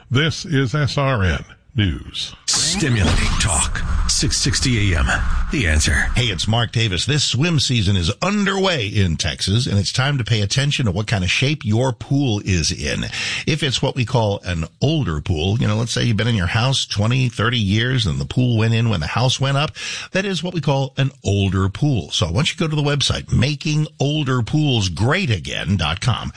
This is SRN News. Stimulating talk. 660 AM. The Answer. Hey, it's Mark Davis. This swim season is underway in Texas, and it's time to pay attention to what kind of shape your pool is in. If it's what we call an older pool, let's say you've been in your house 20, 30 years and the pool went in when the house went up, that is what we call an older pool. So I want you to go to the website, makingolderpoolsgreatagain.com.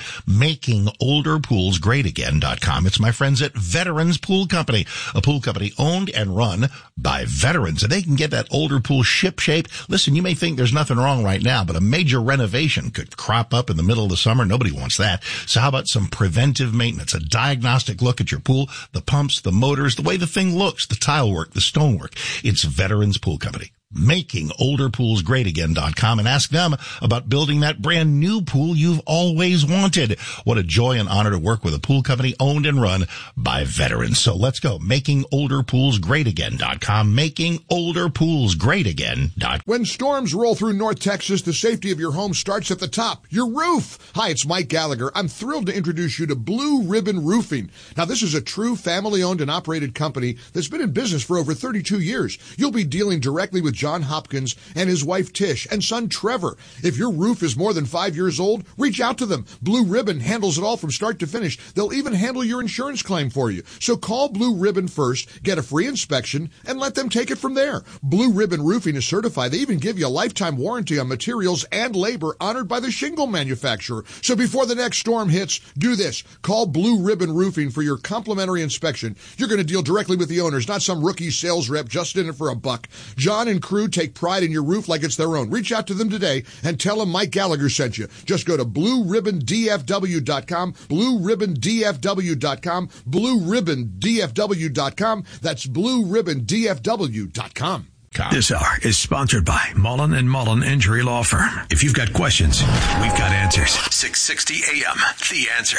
Makingolderpoolsgreatagain.com. It's my friends at Veterans Pool Company, a pool company owned and run by veterans, and they can get that older pool ship-shape. Listen, you may think there's nothing wrong right now, but a major renovation could crop up in the middle of the summer. Nobody wants that. So how about some preventive maintenance, a diagnostic look at your pool, the pumps, the motors, the way the thing looks, the tile work, the stonework. It's Veterans Pool Company. MakingOlderPoolsGreatAgain.com, and ask them about building that brand new pool you've always wanted. What a joy and honor to work with a pool company owned and run by veterans. So let's go. MakingOlderPoolsGreatAgain.com. MakingOlderPoolsGreatAgain.com. When storms roll through North Texas, the safety of your home starts at the top, your roof. Hi, it's Mike Gallagher. I'm thrilled to introduce you to Blue Ribbon Roofing. Now, this is a true family-owned and operated company that's been in business for over 32 years. You'll be dealing directly with John Hopkins and his wife Tish and son Trevor. If your roof is more than 5 years old, reach out to them. Blue Ribbon handles it all from start to finish. They'll even handle your insurance claim for you. So call Blue Ribbon first, get a free inspection, and let them take it from there. Blue Ribbon Roofing is certified. They even give you a lifetime warranty on materials and labor honored by the shingle manufacturer. So before the next storm hits, do this. Call Blue Ribbon Roofing for your complimentary inspection. You're going to deal directly with the owners, not some rookie sales rep just in it for a buck. John and crew take pride in your roof like it's their own. Reach out to them today and tell them Mike Gallagher sent you. Just go to BlueRibbonDFW.com, BlueRibbonDFW.com, BlueRibbonDFW.com. That's BlueRibbonDFW.com. This hour is sponsored by Mullen & Mullen Injury Law Firm. If you've got questions, we've got answers. 660 AM. The Answer.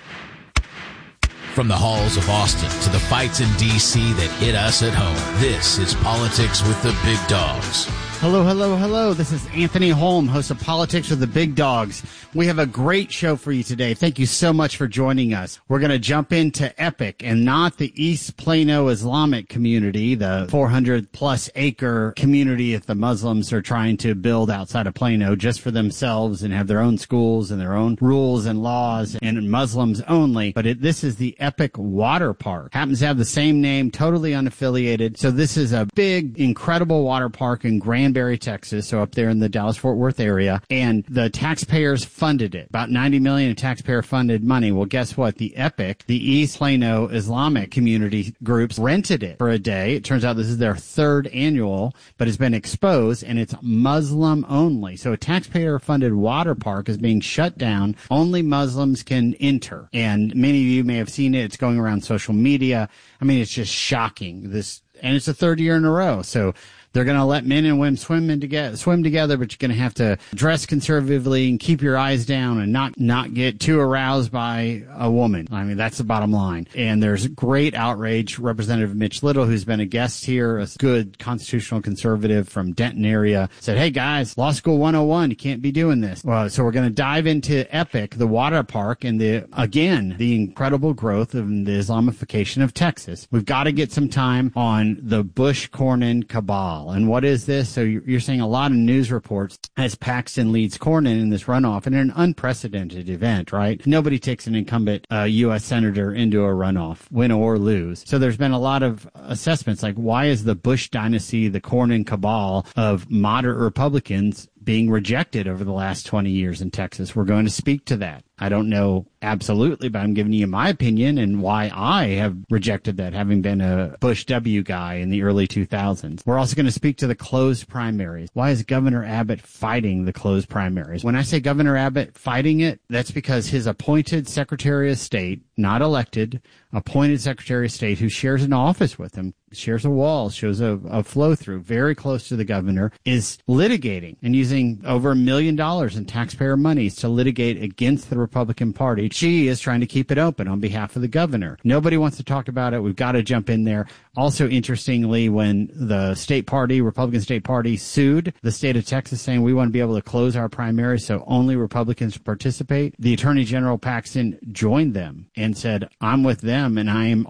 From the halls of Austin to the fights in D.C. that hit us at home, this is Politics with the Big Dogs. Hello, hello, hello. This is Anthony Holm, host of Politics with the Big Dogs. We have a great show for you today. Thank you so much for joining us. We're going to jump into EPIC and not the East Plano Islamic community, the 400-plus acre community that the Muslims are trying to build outside of Plano just for themselves and have their own schools and their own rules and laws and Muslims only. But this is the EPIC Water Park. Happens to have the same name, totally unaffiliated. So this is a big, incredible water park in Granbury, Texas, so up there in the Dallas-Fort Worth area. And the taxpayers funded it. About $90 million in taxpayer-funded money. Well, guess what? The EPIC, the East Plano Islamic community groups, rented it for a day. It turns out this is their third annual, but it's been exposed, and it's Muslim only. So a taxpayer-funded water park is being shut down. Only Muslims can enter. And many of you may have seen it. It's going around social media. I mean, it's just shocking. And it's the third year in a row. So they're going to let men and women swim together, but you're going to have to dress conservatively and keep your eyes down and not get too aroused by a woman. I mean, that's the bottom line. And there's great outrage. Representative Mitch Little, who's been a guest here, a good constitutional conservative from Denton area, said, hey, guys, Law School 101, you can't be doing this. Well, so we're going to dive into EPIC, the water park, and the incredible growth of the Islamification of Texas. We've got to get some time on the Bush-Cornyn cabal. And what is this? So you're seeing a lot of news reports as Paxton leads Cornyn in this runoff in an unprecedented event, right? Nobody takes an incumbent U.S. senator into a runoff, win or lose. So there's been a lot of assessments like, why is the Bush dynasty, the Cornyn cabal of moderate Republicans being rejected over the last 20 years in Texas? We're going to speak to that. I don't know absolutely, but I'm giving you my opinion and why I have rejected that, having been a Bush W guy in the early 2000s. We're also going to speak to the closed primaries. Why is Governor Abbott fighting the closed primaries? When I say Governor Abbott fighting it, that's because his appointed Secretary of State, not elected, appointed Secretary of State who shares an office with him, shares a wall, shows a flow through very close to the governor, is litigating and using over $1 million in taxpayer monies to litigate against the Republican Party. She is trying to keep it open on behalf of the governor. Nobody wants to talk about it. We've got to jump in there. Also, interestingly, when the state party, Republican state party, sued the state of Texas saying we want to be able to close our primaries so only Republicans participate, the Attorney General Paxton joined them and said, I'm with them and I am